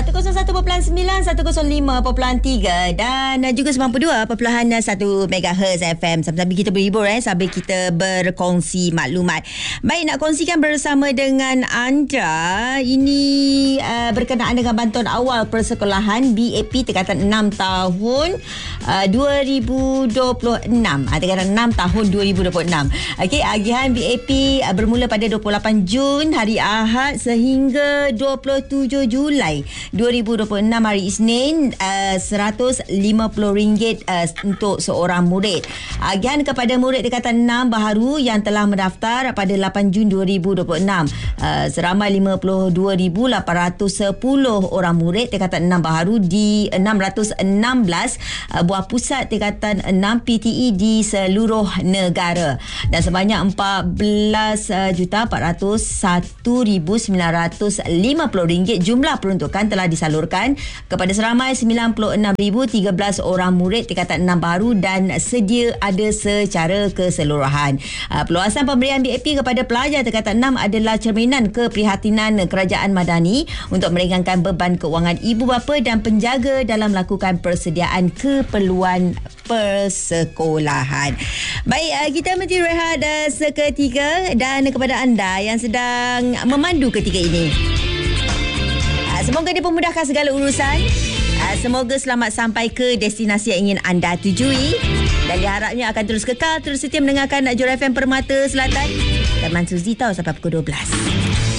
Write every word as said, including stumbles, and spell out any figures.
seratus satu perpuluhan sembilan, seratus lima perpuluhan tiga dan juga sembilan puluh dua perpuluhan satu megahertz F M. Sambil kita berhibur eh, sambil kita berkongsi maklumat. Baik, nak kongsikan bersama dengan anda ini uh, berkenaan dengan bantuan awal persekolahan B A P tingkatan enam tahun uh, dua ribu dua puluh enam. Uh, tingkatan enam tahun dua ribu dua puluh enam. Okey, agihan B A P uh, bermula pada dua puluh lapan Jun hari Ahad sehingga dua puluh tujuh Julai dua ribu dua puluh enam hari Isnin, uh, seratus lima puluh ringgit uh, untuk seorang murid. Agihan kepada murid tingkatan enam baharu yang telah mendaftar pada lapan Jun dua ribu dua puluh enam, uh, seramai lima puluh dua ribu lapan ratus sepuluh orang murid tingkatan enam baharu di enam ratus enam belas uh, buah pusat tingkatan enam P T E di seluruh negara, dan sebanyak empat belas juta empat ratus satu ribu sembilan ratus lima puluh ringgit jumlah peruntukan telah disalurkan kepada seramai sembilan puluh enam ribu tiga belas orang murid tingkatan enam baru dan sedia ada secara keseluruhan. Uh, peluasan pemberian B A P kepada pelajar tingkatan enam adalah cerminan keprihatinan kerajaan madani untuk meringankan beban keuangan ibu bapa dan penjaga dalam melakukan persediaan keperluan persekolahan. Baik, uh, kita mesti rehat uh, seketika, dan kepada anda yang sedang memandu ketika ini, uh, semoga dipermudahkan segala urusan. Uh, semoga selamat sampai ke destinasi yang ingin anda tujui, dan diharapnya akan terus kekal, terus setia mendengarkan Jura F M Permata Selatan dan Mansur Zita sampai pukul dua belas.